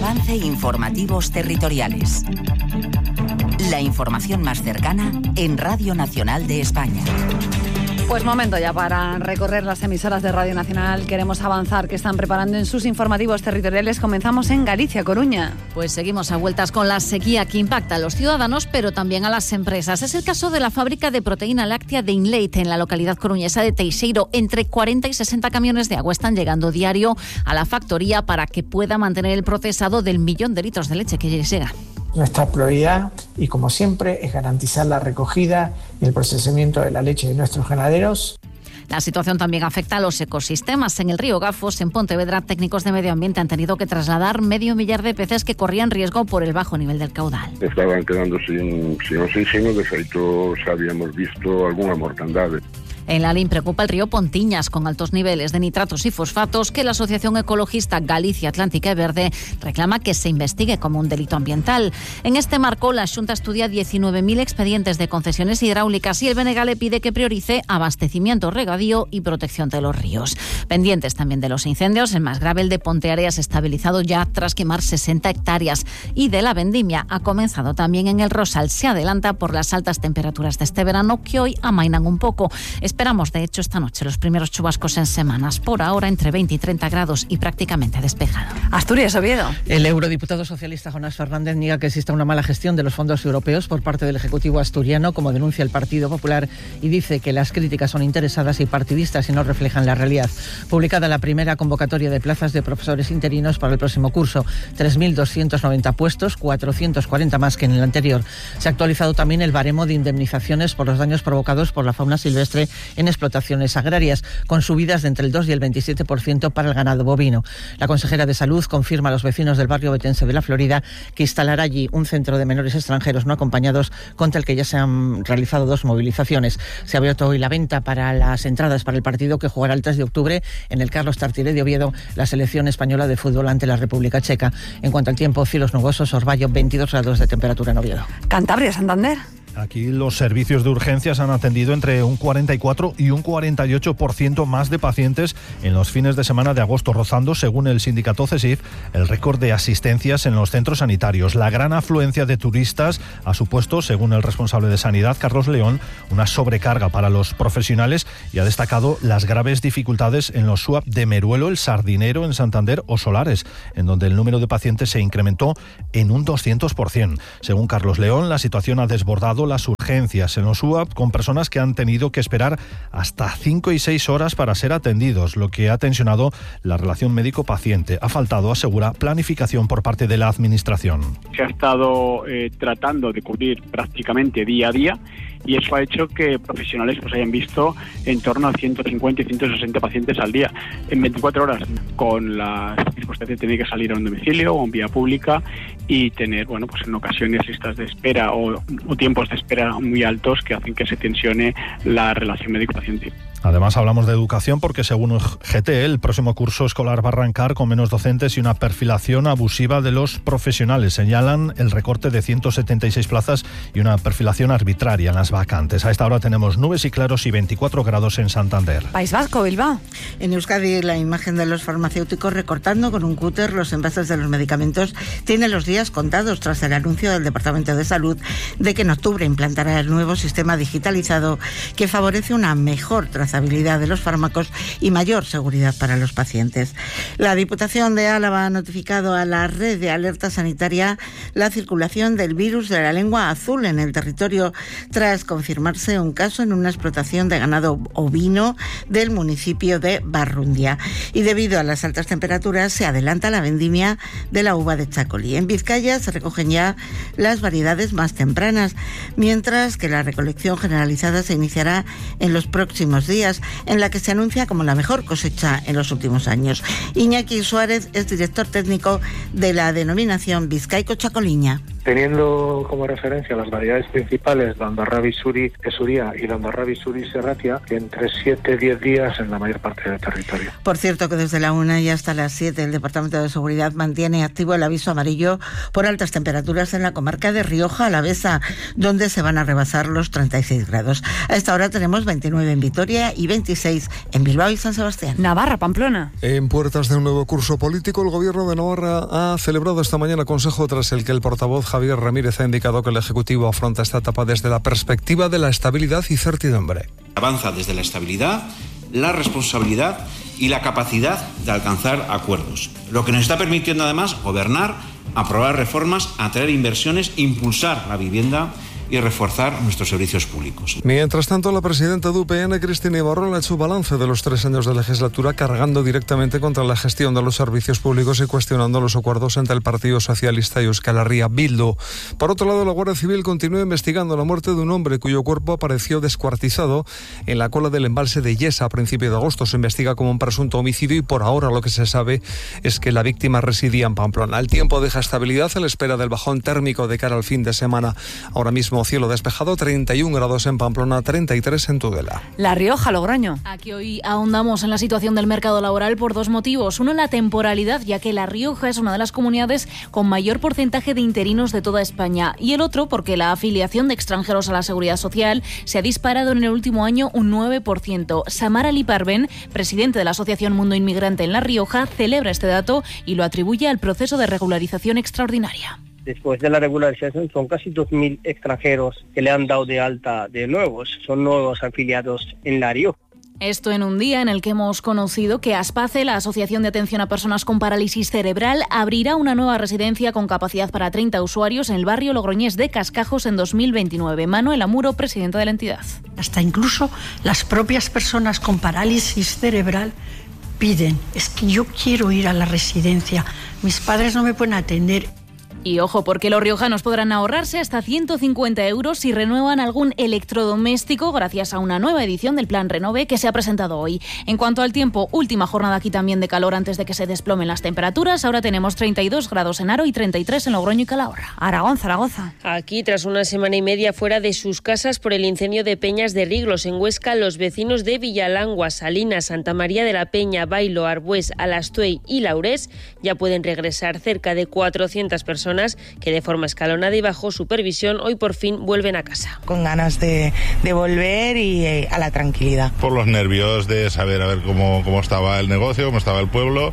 Avance Informativos Territoriales. La información más cercana en Radio Nacional de España. Pues momento ya para recorrer las emisoras de Radio Nacional. Queremos avanzar, que están preparando en sus informativos territoriales. Comenzamos en Galicia, Coruña. Pues seguimos a vueltas con la sequía que impacta a los ciudadanos, pero también a las empresas. Es el caso de la fábrica de proteína láctea de Inleite, en la localidad coruñesa de Teixeiro. Entre 40 y 60 camiones de agua están llegando diario a la factoría para que pueda mantener el procesado del 1.000.000 de litros de leche que llega. Nuestra prioridad, y como siempre, es garantizar la recogida y el procesamiento de la leche de nuestros ganaderos. La situación también afecta a los ecosistemas. En el río Gafos, en Pontevedra, técnicos de medio ambiente han tenido que trasladar 500.000 de peces que corrían riesgo por el bajo nivel del caudal. Estaban quedando sin oxígeno, de feito xa habíamos visto algunha mortandade. En Lalín preocupa el río Pontiñas, con altos niveles de nitratos y fosfatos, que la Asociación Ecologista Galicia Atlántica y Verde reclama que se investigue como un delito ambiental. En este marco, la Xunta estudia 19.000 expedientes de concesiones hidráulicas y el BNG le pide que priorice abastecimiento, regadío y protección de los ríos. Pendientes también de los incendios, el más grave, el de Ponteareas, estabilizado ya tras quemar 60 hectáreas. Y de la vendimia ha comenzado también en el Rosal. Se adelanta por las altas temperaturas de este verano, que hoy amainan un poco. Esperamos, de hecho, esta noche los primeros chubascos en semanas. Por ahora, entre 20 y 30 grados y prácticamente despejado. Asturias, Oviedo. El eurodiputado socialista Jonás Fernández niega que exista una mala gestión de los fondos europeos por parte del Ejecutivo asturiano, como denuncia el Partido Popular, y dice que las críticas son interesadas y partidistas y no reflejan la realidad. Publicada la primera convocatoria de plazas de profesores interinos para el próximo curso. 3.290 puestos, 440 más que en el anterior. Se ha actualizado también el baremo de indemnizaciones por los daños provocados por la fauna silvestre en explotaciones agrarias, con subidas de entre el 2 y el 27% para el ganado bovino. La consejera de Salud confirma a los vecinos del barrio betense de la Florida que instalará allí un centro de menores extranjeros no acompañados, contra el que ya se han realizado 2 movilizaciones. Se ha abierto hoy la venta para las entradas para el partido que jugará el 3 de octubre en el Carlos Tartiere de Oviedo, la selección española de fútbol ante la República Checa. En cuanto al tiempo, cielos nubosos, Orvallo, 22 grados de temperatura en Oviedo. Cantabria, Santander. Aquí los servicios de urgencias han atendido entre un 44 y un 48% más de pacientes en los fines de semana de agosto, rozando, según el sindicato CESIF, el récord de asistencias en los centros sanitarios. La gran afluencia de turistas ha supuesto, según el responsable de Sanidad, Carlos León, una sobrecarga para los profesionales, y ha destacado las graves dificultades en los SUAP de Meruelo, El Sardinero, en Santander o Solares, en donde el número de pacientes se incrementó en un 200%. Según Carlos León, la situación ha desbordado las urgencias en los UAP, con personas que han tenido que esperar hasta 5 y 6 horas para ser atendidos, lo que ha tensionado la relación médico-paciente. Ha faltado, asegura, planificación por parte de la Administración. Se ha estado tratando de cubrir prácticamente día a día, y eso ha hecho que profesionales pues hayan visto en torno a 150 y 160 pacientes al día en 24 horas, con la circunstancia de tener que salir a un domicilio o en vía pública y tener, bueno, pues en ocasiones listas de espera o tiempos de espera muy altos que hacen que se tensione la relación médico-paciente. Además, hablamos de educación porque, según GTE, el próximo curso escolar va a arrancar con menos docentes y una perfilación abusiva de los profesionales. Señalan el recorte de 176 plazas y una perfilación arbitraria en las vacantes. A esta hora tenemos nubes y claros y 24 grados en Santander. País Vasco, Bilbao. En Euskadi, la imagen de los farmacéuticos recortando con un cúter los envases de los medicamentos tiene los días contados tras el anuncio del Departamento de Salud de que en octubre implantará el nuevo sistema digitalizado que favorece una mejor trazabilidad de los fármacos y mayor seguridad para los pacientes. La Diputación de Álava ha notificado a la red de alerta sanitaria la circulación del virus de la lengua azul en el territorio tras confirmarse un caso en una explotación de ganado ovino del municipio de Barrundia. Y debido a las altas temperaturas se adelanta la vendimia de la uva de Chacolí. En Vizcaya se recogen ya las variedades más tempranas, mientras que la recolección generalizada se iniciará en los próximos días, en la que se anuncia como la mejor cosecha en los últimos años. Iñaki Suárez es director técnico de la denominación Vizcaico Chacoliña. Teniendo como referencia las variedades principales, Dondarrabi Suri Esuria y Dondarrabi Suri Serratia, entre 7 y 10 días en la mayor parte del territorio. Por cierto, que desde la 1 y hasta las 7 el Departamento de Seguridad mantiene activo el aviso amarillo por altas temperaturas en la comarca de Rioja Alavesa, donde se van a rebasar los 36 grados. A esta hora tenemos 29 en Vitoria Vitoria y 26 en Bilbao y San Sebastián. Navarra, Pamplona. En puertas de un nuevo curso político, el Gobierno de Navarra ha celebrado esta mañana consejo tras el que el portavoz Javier Ramírez ha indicado que el Ejecutivo afronta esta etapa desde la perspectiva de la estabilidad y certidumbre. Avanza desde la estabilidad, la responsabilidad y la capacidad de alcanzar acuerdos, lo que nos está permitiendo además gobernar, aprobar reformas, atraer inversiones, impulsar la vivienda y reforzar nuestros servicios públicos. Mientras tanto, la presidenta de UPN, Cristina Ibarrola, ha hecho balance de los 3 años de legislatura, cargando directamente contra la gestión de los servicios públicos y cuestionando los acuerdos entre el Partido Socialista y Euskal Herria Bildu. Por otro lado, la Guardia Civil continúa investigando la muerte de un hombre cuyo cuerpo apareció descuartizado en la cola del embalse de Yesa a principios de agosto. Se investiga como un presunto homicidio y por ahora lo que se sabe es que la víctima residía en Pamplona. El tiempo deja estabilidad a la espera del bajón térmico de cara al fin de semana. Ahora mismo cielo despejado, 31 grados en Pamplona, 33 en Tudela. La Rioja, Logroño. Aquí hoy ahondamos en la situación del mercado laboral por 2 motivos. Uno, la temporalidad, ya que La Rioja es una de las comunidades con mayor porcentaje de interinos de toda España. Y el otro, porque la afiliación de extranjeros a la Seguridad Social se ha disparado en el último año un 9%. Samara Liparben, presidente de la Asociación Mundo Inmigrante en La Rioja, celebra este dato y lo atribuye al proceso de regularización extraordinaria. Después de la regularización son casi 2.000 extranjeros que le han dado de alta de nuevos, son nuevos afiliados en La Rioja. Esto en un día en el que hemos conocido que Aspace, la Asociación de Atención a Personas con Parálisis Cerebral, abrirá una nueva residencia con capacidad para 30 usuarios en el barrio logroñés de Cascajos en 2029. Manuel Amuro, presidente de la entidad. Hasta incluso las propias personas con parálisis cerebral piden, es que yo quiero ir a la residencia, mis padres no me pueden atender. Y ojo, porque los riojanos podrán ahorrarse hasta 150 euros si renuevan algún electrodoméstico gracias a una nueva edición del Plan Renove que se ha presentado hoy. En cuanto al tiempo, última jornada aquí también de calor antes de que se desplomen las temperaturas. Ahora tenemos 32 grados en Haro y 33 en Logroño y Calahorra. Aragón, Zaragoza. Aquí, tras una semana y media fuera de sus casas por el incendio de Peñas de Riglos en Huesca, los vecinos de Villalangua, Salinas, Santa María de la Peña, Bailo, Arbués, Alastuey y Laurés ya pueden regresar. Cerca de 400 personas que de forma escalonada y bajo supervisión hoy por fin vuelven a casa. Con ganas de volver y a la tranquilidad. Por los nervios de saber a ver cómo estaba el negocio, cómo estaba el pueblo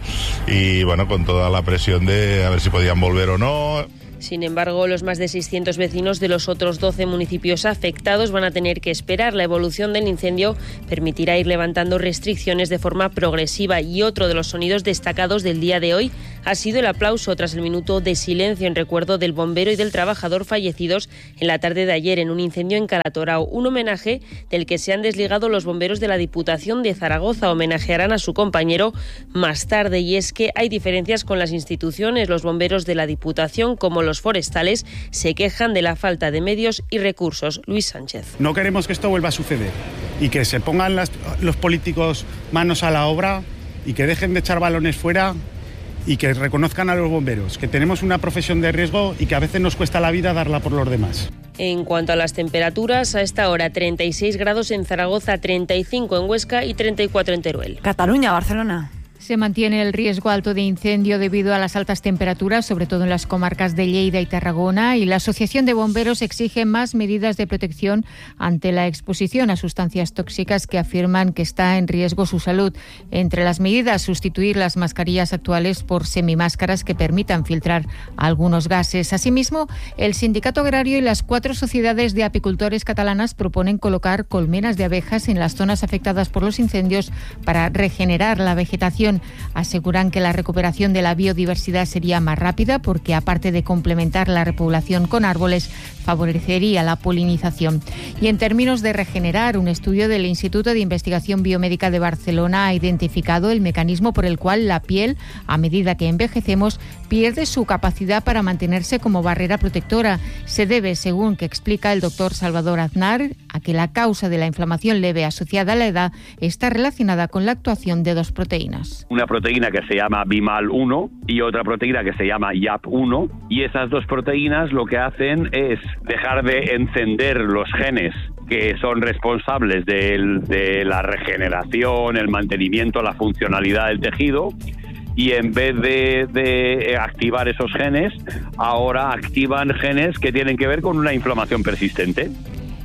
y bueno, con toda la presión de a ver si podían volver o no. Sin embargo, los más de 600 vecinos de los otros 12 municipios afectados van a tener que esperar. La evolución del incendio permitirá ir levantando restricciones de forma progresiva y otro de los sonidos destacados del día de hoy ha sido el aplauso tras el minuto de silencio en recuerdo del bombero y del trabajador fallecidos en la tarde de ayer en un incendio en Calatorao. Un homenaje del que se han desligado los bomberos de la Diputación de Zaragoza. Homenajearán a su compañero más tarde y es que hay diferencias con las instituciones. Los bomberos de la Diputación, como los forestales, se quejan de la falta de medios y recursos. Luis Sánchez. No queremos que esto vuelva a suceder y que se pongan los políticos manos a la obra y que dejen de echar balones fuera y que reconozcan a los bomberos, que tenemos una profesión de riesgo y que a veces nos cuesta la vida darla por los demás. En cuanto a las temperaturas, a esta hora 36 grados en Zaragoza, 35 en Huesca y 34 en Teruel. Cataluña, Barcelona. Se mantiene el riesgo alto de incendio debido a las altas temperaturas, sobre todo en las comarcas de Lleida y Tarragona, y la Asociación de Bomberos exige más medidas de protección ante la exposición a sustancias tóxicas que afirman que está en riesgo su salud. Entre las medidas, sustituir las mascarillas actuales por semimáscaras que permitan filtrar algunos gases. Asimismo, el Sindicato Agrario y las 4 sociedades de apicultores catalanas proponen colocar colmenas de abejas en las zonas afectadas por los incendios para regenerar la vegetación. Aseguran que la recuperación de la biodiversidad sería más rápida porque, aparte de complementar la repoblación con árboles, favorecería la polinización. Y en términos de regenerar, un estudio del Instituto de Investigación Biomédica de Barcelona ha identificado el mecanismo por el cual la piel, a medida que envejecemos, pierde su capacidad para mantenerse como barrera protectora. Se debe, según que explica el doctor Salvador Aznar, a que la causa de la inflamación leve asociada a la edad está relacionada con la actuación de 2 proteínas. Una proteína que se llama BIMAL1 y otra proteína que se llama YAP1, y esas 2 proteínas lo que hacen es dejar de encender los genes que son responsables de la regeneración, el mantenimiento, la funcionalidad del tejido, y en vez de activar esos genes, ahora activan genes que tienen que ver con una inflamación persistente.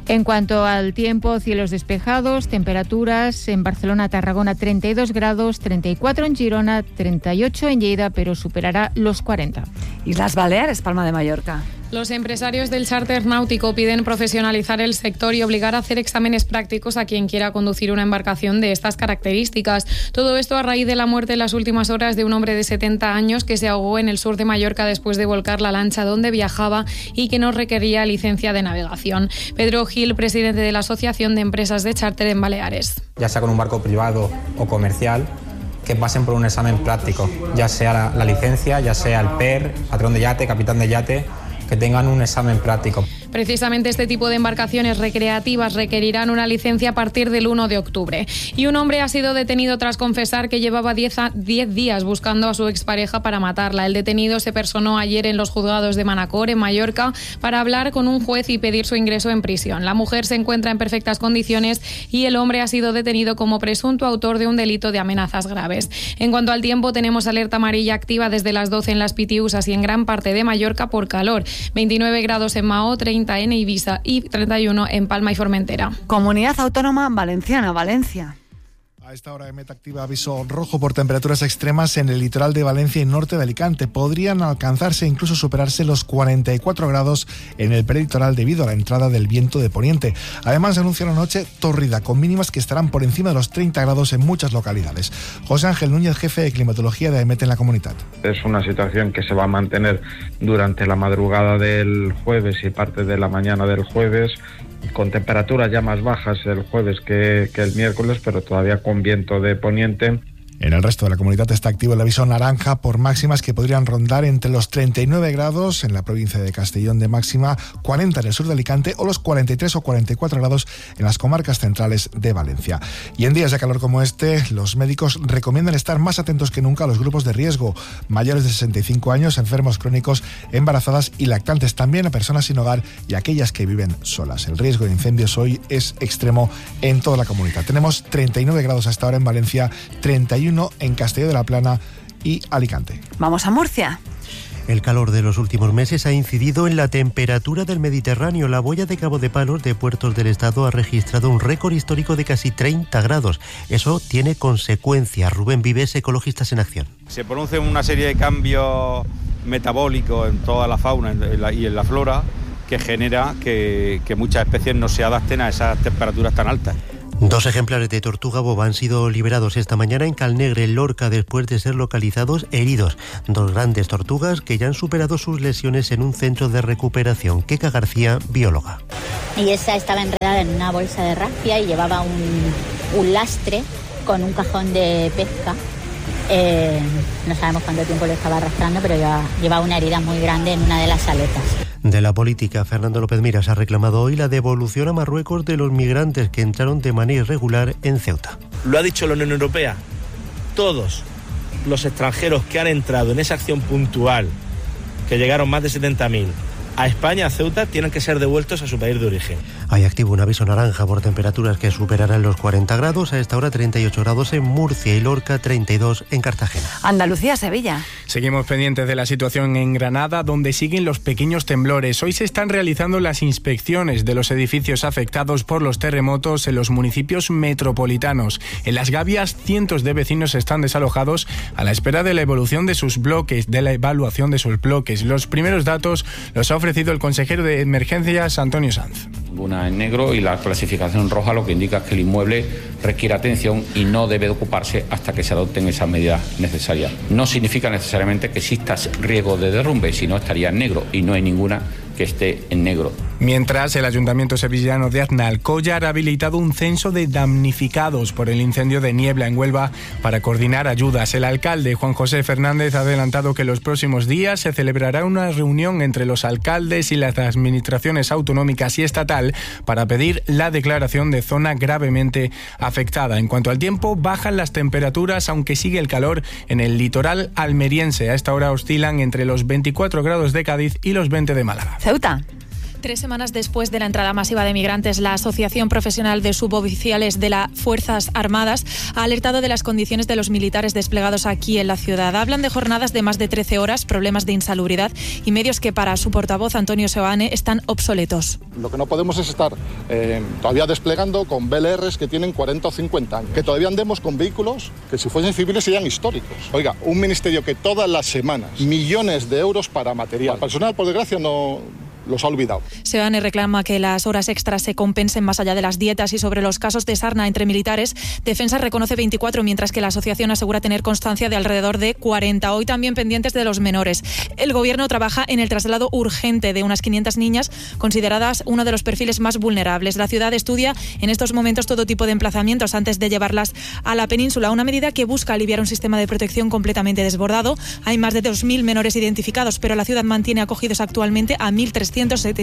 En cuanto al tiempo, cielos despejados, temperaturas en Barcelona, Tarragona 32 grados, 34 en Girona, 38 en Lleida, pero superará los 40. Islas Baleares, Palma de Mallorca. Los empresarios del charter náutico piden profesionalizar el sector y obligar a hacer exámenes prácticos a quien quiera conducir una embarcación de estas características. Todo esto a raíz de la muerte en las últimas horas de un hombre de 70 años que se ahogó en el sur de Mallorca después de volcar la lancha donde viajaba y que no requería licencia de navegación. Pedro Gil, presidente de la Asociación de Empresas de Charter en Baleares. Ya sea con un barco privado o comercial, que pasen por un examen práctico, ya sea la licencia, ya sea el PER, patrón de yate, capitán de yate, que tengan un examen práctico. Precisamente este tipo de embarcaciones recreativas requerirán una licencia a partir del 1 de octubre. Y un hombre ha sido detenido tras confesar que llevaba 10 días buscando a su expareja para matarla. El detenido se personó ayer en los juzgados de Manacor, en Mallorca, para hablar con un juez y pedir su ingreso en prisión. La mujer se encuentra en perfectas condiciones y el hombre ha sido detenido como presunto autor de un delito de amenazas graves. En cuanto al tiempo, tenemos alerta amarilla activa desde las 12 en las Pitiusas y en gran parte de Mallorca por calor. 29 grados en Mahó, 30 en Ibiza y 31 en Palma y Formentera. Comunidad Autónoma Valenciana, Valencia. A esta hora EMET activa aviso rojo por temperaturas extremas en el litoral de Valencia y norte de Alicante. Podrían alcanzarse e incluso superarse los 44 grados en el prelitoral debido a la entrada del viento de poniente. Además, se anuncia una noche tórrida con mínimas que estarán por encima de los 30 grados en muchas localidades. José Ángel Núñez, jefe de climatología de EMET en la comunidad. Es una situación que se va a mantener durante la madrugada del jueves y parte de la mañana del jueves, con temperaturas ya más bajas el jueves que el miércoles, pero todavía con viento de poniente. En el resto de la comunidad está activo el aviso naranja por máximas que podrían rondar entre los 39 grados en la provincia de Castellón de máxima, 40 en el sur de Alicante o los 43 o 44 grados en las comarcas centrales de Valencia. Y en días de calor como este, los médicos recomiendan estar más atentos que nunca a los grupos de riesgo, mayores de 65 años, enfermos crónicos, embarazadas y lactantes, también a personas sin hogar y aquellas que viven solas. El riesgo de incendios hoy es extremo en toda la comunidad. Tenemos 39 grados hasta ahora en Valencia, 31 en Castelló de la Plana y Alicante. Vamos a Murcia. El calor de los últimos meses ha incidido en la temperatura del Mediterráneo. La boya de Cabo de Palos de Puertos del Estado ha registrado un récord histórico de casi 30 grados. Eso tiene consecuencias. Rubén Vives, Ecologistas en Acción. Se producen una serie de cambios metabólicos en toda la fauna y en la flora que genera que muchas especies no se adapten a esas temperaturas tan altas. 2 ejemplares de tortuga boba han sido liberados esta mañana en Calnegre, en Lorca, después de ser localizados heridos. 2 grandes tortugas que ya han superado sus lesiones en un centro de recuperación. Keka García, bióloga. Y esa estaba enredada en una bolsa de rafia y llevaba un lastre con un cajón de pesca. No sabemos cuánto tiempo lo estaba arrastrando, pero llevaba una herida muy grande en una de las aletas. De la política, Fernando López Miras ha reclamado hoy la devolución a Marruecos de los migrantes que entraron de manera irregular en Ceuta. Lo ha dicho la Unión Europea. Todos los extranjeros que han entrado en esa acción puntual, que llegaron más de 70.000, a España, a Ceuta, tienen que ser devueltos a su país de origen. Hay activo un aviso naranja por temperaturas que superarán los 40 grados, a esta hora 38 grados en Murcia y Lorca, 32 en Cartagena. Andalucía, Sevilla. Seguimos pendientes de la situación en Granada, donde siguen los pequeños temblores. Hoy se están realizando las inspecciones de los edificios afectados por los terremotos en los municipios metropolitanos. En Las Gavias, cientos de vecinos están desalojados a la espera de la evaluación de sus bloques, Los primeros datos los ha ofrecido el consejero de Emergencias, Antonio Sanz. Una en negro y la clasificación roja lo que indica es que el inmueble requiere atención y no debe ocuparse hasta que se adopten esas medidas necesarias. No significa necesariamente que exista riesgo de derrumbe, sino estaría en negro y no hay ninguna que esté en negro. Mientras, el Ayuntamiento sevillano de Aznalcóllar ha habilitado un censo de damnificados por el incendio de Niebla en Huelva para coordinar ayudas. El alcalde, Juan José Fernández, ha adelantado que los próximos días se celebrará una reunión entre los alcaldes y las administraciones autonómicas y estatal para pedir la declaración de zona gravemente afectada. En cuanto al tiempo, bajan las temperaturas, aunque sigue el calor en el litoral almeriense. A esta hora oscilan entre los 24 grados de Cádiz y los 20 de Málaga. Ceuta. 3 semanas después de la entrada masiva de migrantes, la Asociación Profesional de Suboficiales de las Fuerzas Armadas ha alertado de las condiciones de los militares desplegados aquí en la ciudad. Hablan de jornadas de más de 13 horas, problemas de insalubridad y medios que para su portavoz Antonio Seoane están obsoletos. Lo que no podemos es estar todavía desplegando con BLRs que tienen 40 o 50 años, que todavía andemos con vehículos que si fuesen civiles serían históricos. Oiga, un ministerio que todas las semanas millones de euros para material. El personal, por desgracia, no los ha olvidado. Seoane reclama que las horas extras se compensen más allá de las dietas y sobre los casos de sarna entre militares, Defensa reconoce 24, mientras que la asociación asegura tener constancia de alrededor de 40. Hoy también pendientes de los menores. El Gobierno trabaja en el traslado urgente de unas 500 niñas consideradas uno de los perfiles más vulnerables. La ciudad estudia en estos momentos todo tipo de emplazamientos antes de llevarlas a la península, una medida que busca aliviar un sistema de protección completamente desbordado. Hay más de 2.000 menores identificados, pero la ciudad mantiene acogidos actualmente a 1.372,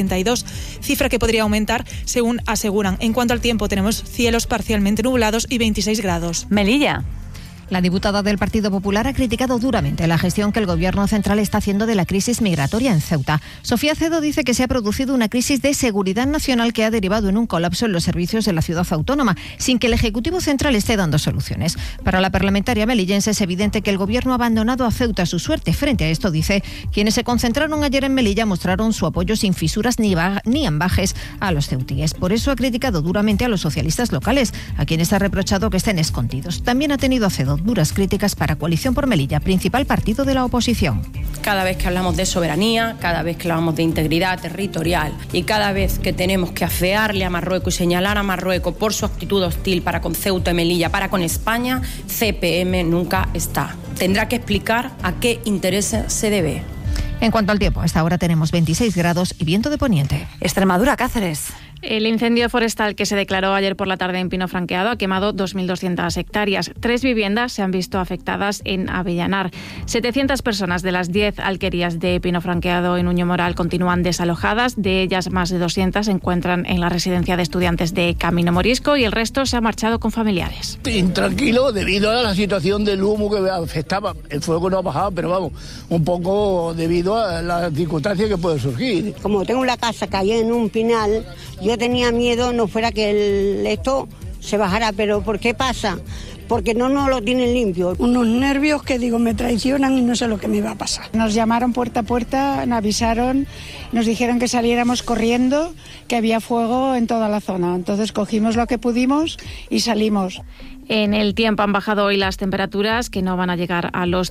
cifra que podría aumentar según aseguran. En cuanto al tiempo, tenemos cielos parcialmente nublados y 26 grados. Melilla. La diputada del Partido Popular ha criticado duramente la gestión que el Gobierno central está haciendo de la crisis migratoria en Ceuta. Sofía Acedo dice que se ha producido una crisis de seguridad nacional que ha derivado en un colapso en los servicios de la ciudad autónoma, sin que el Ejecutivo central esté dando soluciones. Para la parlamentaria melillense es evidente que el Gobierno ha abandonado a Ceuta a su suerte. Frente a esto, dice, quienes se concentraron ayer en Melilla mostraron su apoyo sin fisuras ni ambajes a los ceutíes. Por eso ha criticado duramente a los socialistas locales, a quienes ha reprochado que estén escondidos. También ha tenido Acedo duras críticas para Coalición por Melilla, principal partido de la oposición. Cada vez que hablamos de soberanía, cada vez que hablamos de integridad territorial y cada vez que tenemos que afearle a Marruecos y señalar a Marruecos por su actitud hostil para con Ceuta y Melilla, para con España, CPM nunca está. Tendrá que explicar a qué intereses se debe. En cuanto al tiempo, hasta ahora tenemos 26 grados y viento de poniente. Extremadura, Cáceres. El incendio forestal que se declaró ayer por la tarde en Pino Franqueado ha quemado 2.200 hectáreas. 3 viviendas se han visto afectadas en Avellanar. 700 personas de las 10 alquerías de Pino Franqueado en Uño Moral continúan desalojadas. De ellas, más de 200 se encuentran en la residencia de estudiantes de Camino Morisco y el resto se ha marchado con familiares. Intranquilo debido a la situación del humo que afectaba. El fuego no ha bajado, pero vamos, un poco debido a las circunstancias que pueden surgir. Como tengo la casa que hay en un pinal, yo tenía miedo no fuera que esto se bajara, pero ¿por qué pasa? Porque no nos lo tienen limpio. Unos nervios que digo me traicionan y no sé lo que me va a pasar. Nos llamaron puerta a puerta, nos avisaron, nos dijeron que saliéramos corriendo, que había fuego en toda la zona. Entonces cogimos lo que pudimos y salimos. En el tiempo han bajado hoy las temperaturas, que no van a llegar a los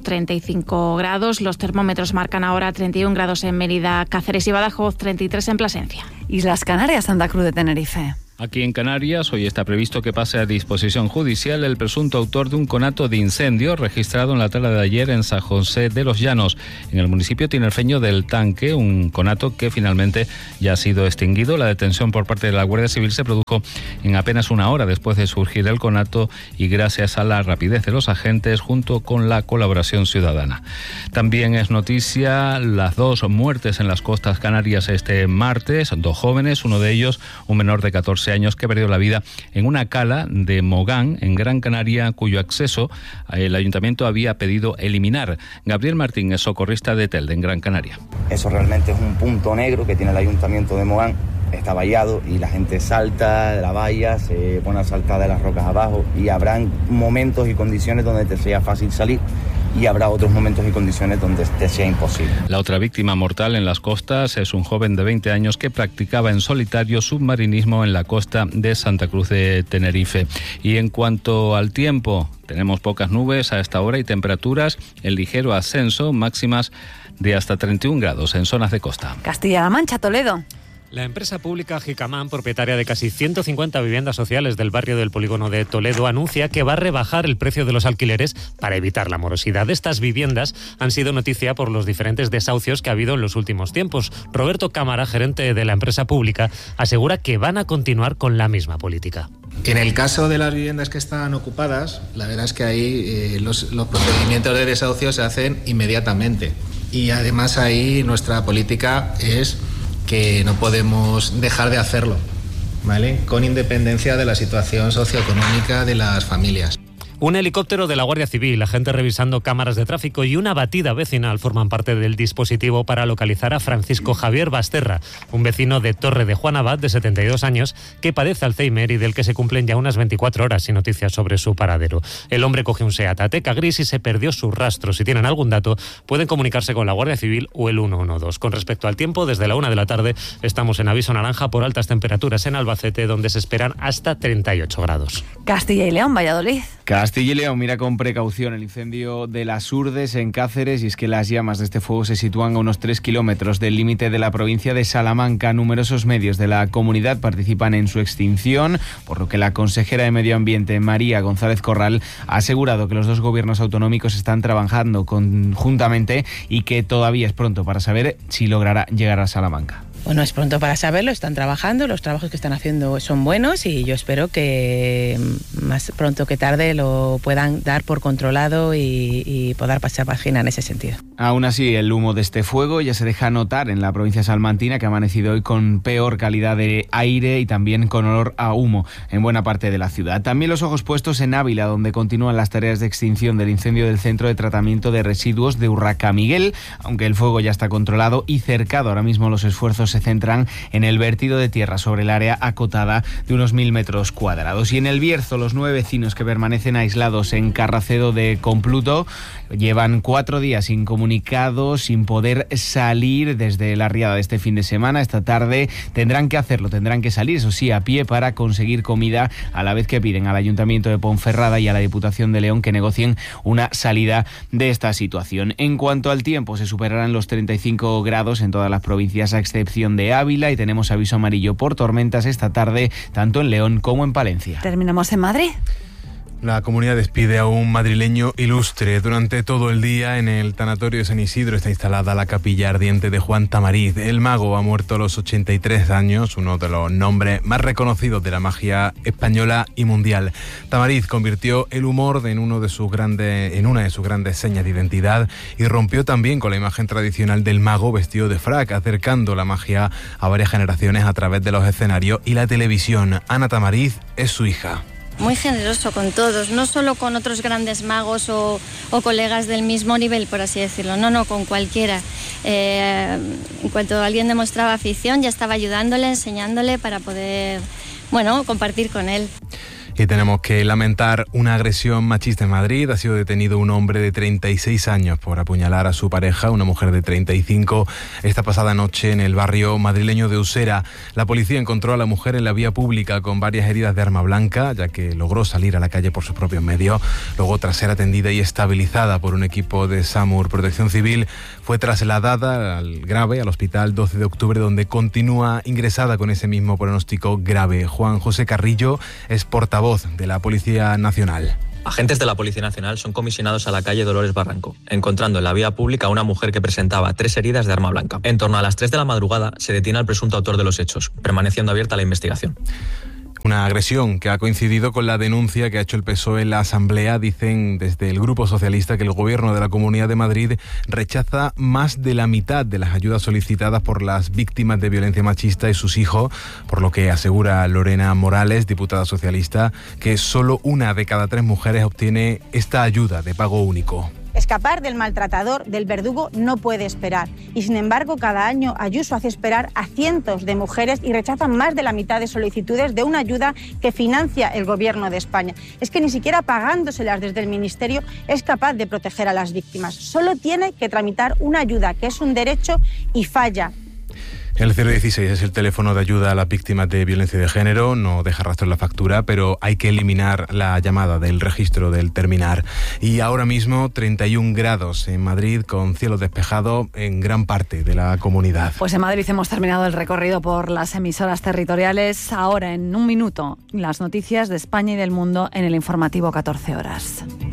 35 grados. Los termómetros marcan ahora 31 grados en Mérida, Cáceres y Badajoz, 33 en Plasencia. Islas Canarias, Santa Cruz de Tenerife. Aquí en Canarias, hoy está previsto que pase a disposición judicial el presunto autor de un conato de incendio registrado en la tarde de ayer en San José de los Llanos, en el municipio tinerfeño del Tanque, un conato que finalmente ya ha sido extinguido. La detención por parte de la Guardia Civil se produjo en apenas una hora después de surgir el conato y gracias a la rapidez de los agentes junto con la colaboración ciudadana. También es noticia las 2 muertes en las costas canarias este martes, 2 jóvenes, uno de ellos un menor de 14 años que perdió la vida en una cala de Mogán, en Gran Canaria, cuyo acceso el ayuntamiento había pedido eliminar. Gabriel Martín es socorrista de Telde, en Gran Canaria. Eso realmente es un punto negro que tiene el ayuntamiento de Mogán. Está vallado y la gente salta de la valla, se pone a saltar de las rocas abajo y habrán momentos y condiciones donde te sea fácil salir y habrá otros momentos y condiciones donde te sea imposible. La otra víctima mortal en las costas es un joven de 20 años que practicaba en solitario submarinismo en la costa de Santa Cruz de Tenerife. Y en cuanto al tiempo, tenemos pocas nubes a esta hora y temperaturas en ligero ascenso, máximas de hasta 31 grados en zonas de costa. Castilla-La Mancha, Toledo. La empresa pública Jicamán, propietaria de casi 150 viviendas sociales del barrio del Polígono de Toledo, anuncia que va a rebajar el precio de los alquileres para evitar la morosidad. Estas viviendas han sido noticia por los diferentes desahucios que ha habido en los últimos tiempos. Roberto Cámara, gerente de la empresa pública, asegura que van a continuar con la misma política. En el caso de las viviendas que están ocupadas, la verdad es que ahí los procedimientos de desahucio se hacen inmediatamente. Y además ahí nuestra política es que no podemos dejar de hacerlo, ¿vale? Con independencia de la situación socioeconómica de las familias. Un helicóptero de la Guardia Civil, agentes revisando cámaras de tráfico y una batida vecinal forman parte del dispositivo para localizar a Francisco Javier Basterra, un vecino de Torre de Juan Abad de 72 años que padece Alzheimer y del que se cumplen ya unas 24 horas sin noticias sobre su paradero. El hombre cogió un Seat Ateca gris y se perdió su rastro. Si tienen algún dato, pueden comunicarse con la Guardia Civil o el 112. Con respecto al tiempo, desde la 1 de la tarde estamos en aviso naranja por altas temperaturas en Albacete, donde se esperan hasta 38 grados. Castilla y León, Valladolid. Castilla y León mira con precaución el incendio de las Urdes en Cáceres, y es que las llamas de este fuego se sitúan a unos 3 kilómetros del límite de la provincia de Salamanca. Numerosos medios de la comunidad participan en su extinción, por lo que la consejera de Medio Ambiente, María González Corral, ha asegurado que los dos gobiernos autonómicos están trabajando conjuntamente y que todavía es pronto para saber si logrará llegar a Salamanca. Bueno, es pronto para saberlo, están trabajando, los trabajos que están haciendo son buenos y yo espero que más pronto que tarde lo puedan dar por controlado y poder pasar página en ese sentido. Aún así, el humo de este fuego ya se deja notar en la provincia salmantina, que ha amanecido hoy con peor calidad de aire y también con olor a humo en buena parte de la ciudad. También los ojos puestos en Ávila, donde continúan las tareas de extinción del incendio del centro de tratamiento de residuos de Urracamiguel, aunque el fuego ya está controlado y cercado. Ahora mismo los esfuerzos se centran en el vertido de tierra sobre el área acotada de unos 1.000 metros cuadrados. Y en El Bierzo, los 9 vecinos que permanecen aislados en Carracedo de Compluto llevan 4 días incomunicados, sin poder salir desde la riada de este fin de semana. Esta tarde tendrán que hacerlo, tendrán que salir, eso sí, a pie para conseguir comida, a la vez que piden al Ayuntamiento de Ponferrada y a la Diputación de León que negocien una salida de esta situación. En cuanto al tiempo, se superarán los 35 grados en todas las provincias a excepción de Ávila, y tenemos aviso amarillo por tormentas esta tarde tanto en León como en Palencia. Terminamos en Madrid. La comunidad despide a un madrileño ilustre. Durante todo el día en el tanatorio de San Isidro está instalada la capilla ardiente de Juan Tamariz. El mago ha muerto a los 83 años, uno de los nombres más reconocidos de la magia española y mundial. Tamariz convirtió el humor en una de sus grandes señas de identidad y rompió también con la imagen tradicional del mago vestido de frac, acercando la magia a varias generaciones a través de los escenarios y la televisión. Ana Tamariz es su hija. Muy generoso con todos, no solo con otros grandes magos o colegas del mismo nivel, por así decirlo, no, con cualquiera. En cuanto alguien demostraba afición, ya estaba ayudándole, enseñándole para poder, compartir con él. Y tenemos que lamentar una agresión machista en Madrid. Ha sido detenido un hombre de 36 años por apuñalar a su pareja, una mujer de 35, esta pasada noche en el barrio madrileño de Usera. La policía encontró a la mujer en la vía pública con varias heridas de arma blanca, ya que logró salir a la calle por sus propios medios. Luego, tras ser atendida y estabilizada por un equipo de SAMUR Protección Civil, fue trasladada al hospital 12 de octubre, donde continúa ingresada con ese mismo pronóstico grave. Juan José Carrillo es portavoz de la Policía Nacional. Agentes de la Policía Nacional son comisionados a la calle Dolores Barranco, encontrando en la vía pública a una mujer que presentaba 3 heridas de arma blanca. En torno a las 3 de la madrugada se detiene al presunto autor de los hechos, permaneciendo abierta la investigación. Una agresión que ha coincidido con la denuncia que ha hecho el PSOE en la Asamblea. Dicen desde el Grupo Socialista que el Gobierno de la Comunidad de Madrid rechaza más de la mitad de las ayudas solicitadas por las víctimas de violencia machista y sus hijos, por lo que asegura Lorena Morales, diputada socialista, que solo 1 de cada 3 mujeres obtiene esta ayuda de pago único. Escapar del maltratador, del verdugo, no puede esperar. Y sin embargo, cada año Ayuso hace esperar a cientos de mujeres y rechazan más de la mitad de solicitudes de una ayuda que financia el Gobierno de España. Es que ni siquiera pagándoselas desde el Ministerio es capaz de proteger a las víctimas. Solo tiene que tramitar una ayuda, que es un derecho, y falla. El 016 es el teléfono de ayuda a las víctimas de violencia de género. No deja rastro en la factura, pero hay que eliminar la llamada del registro del terminar. Y ahora mismo 31 grados en Madrid, con cielo despejado en gran parte de la comunidad. Pues en Madrid hemos terminado el recorrido por las emisoras territoriales. Ahora, en un minuto, las noticias de España y del mundo en el informativo 14 horas.